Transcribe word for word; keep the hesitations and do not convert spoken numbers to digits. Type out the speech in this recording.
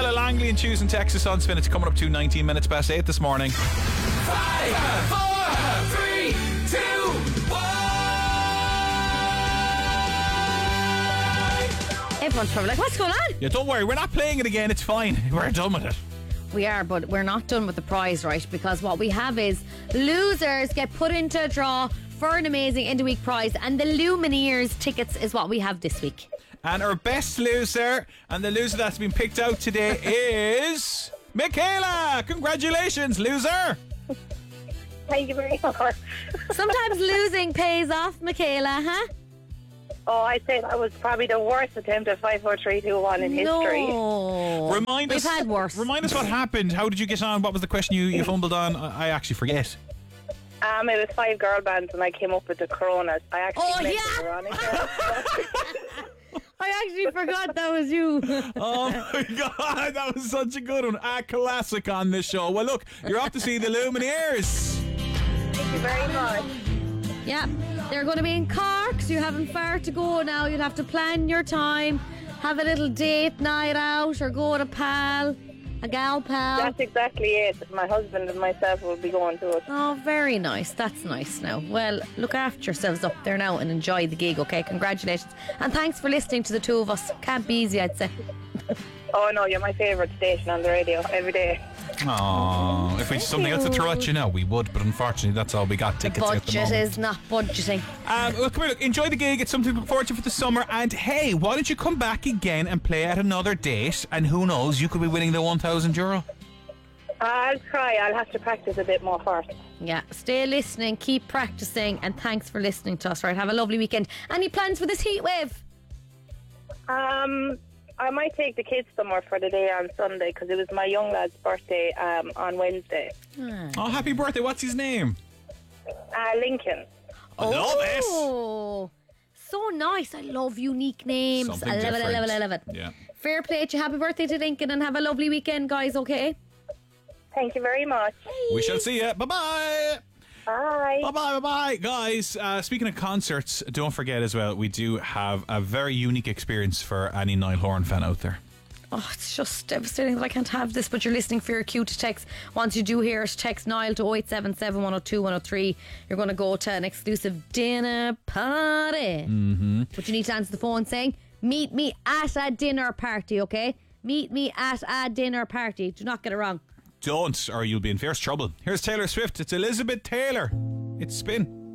Nicola Langley and Choosing Texas on Spin. It's coming up to nineteen minutes past eight this morning. Five, four, three, two, one. Everyone's probably like, what's going on? Yeah, don't worry, we're not playing it again. It's fine. We're done with it. We are, but we're not done with the prize, right? Because what we have is losers get put into a draw for an amazing end of week prize, and the Lumineers tickets is what we have this week. And our best loser, and the loser that's been picked out today is Michaela. Congratulations, loser. Thank you very much. Sometimes losing pays off, Michaela, huh? Oh, I'd say that was probably the worst attempt at five, four, three, two, one in history. No. Remind We've us. had worse. Remind us what happened. How did you get on? What was the question you, you fumbled on? I, I actually forget. Um, it was five girl bands, and I came up with the Coronas. I actually Oh, played yeah. the Veronica. I actually forgot that was you. Oh my God, that was such a good one. A classic on this show. Well, look, you're off to see the Lumineers. Thank you very much. Yeah, they're going to be in Cork, so you haven't far to go now. You'll have to plan your time, have a little date night out, or go with a pal, a gal pal. That's exactly it. My husband and myself will be going to it. Oh, very nice. That's nice now. Well, look after yourselves up there now and enjoy the gig, okay? Congratulations. And thanks for listening to the two of us. Can't be easy, I'd say. Oh, no, you're my favourite station on the radio every day. Oh, if we had something else to throw at you now, we would, but unfortunately, that's all we got tickets at the Budget moment. is not budgeting. Um, well, come here, look, enjoy the gig. It's something to look forward to for the summer. And hey, why don't you come back again and play at another date? And who knows, you could be winning the one thousand euro. I'll try. I'll have to practice a bit more first. Yeah, stay listening, keep practicing, and thanks for listening to us, right? Have a lovely weekend. Any plans for this heat wave? Um, I might take the kids somewhere for the day on Sunday because it was my young lad's birthday um, on Wednesday. Oh, happy birthday. What's his name? Uh, Lincoln. I love it. Oh, so nice. I love unique names. Something I love it, I love it, I love it. Yeah. Fair play to you. Happy birthday to Lincoln and have a lovely weekend, guys, okay? Thank you very much. We shall see you. Bye-bye. Bye. Bye bye bye bye, guys. Uh, speaking of concerts, don't forget as well, we do have a very unique experience for any Niall Horan fan out there. Oh, it's just devastating that I can't have this, but you're listening for your cue to text. Once you do hear it, text Niall to oh eight seven seven, one oh two, one oh three. You're going to go to an exclusive dinner party. Mm-hmm. But you need to answer the phone saying, meet me at a dinner party, okay? Meet me at a dinner party. Do not get it wrong. Don't, or you'll be in fierce trouble. Here's Taylor Swift. It's Elizabeth Taylor. It's Spin.